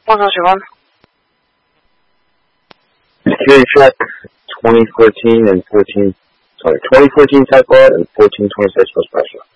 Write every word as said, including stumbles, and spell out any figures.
Bonjour, Siobhan. Security check twenty fourteen and fourteen, sorry, twenty fourteen type R and fourteen twenty-six for special.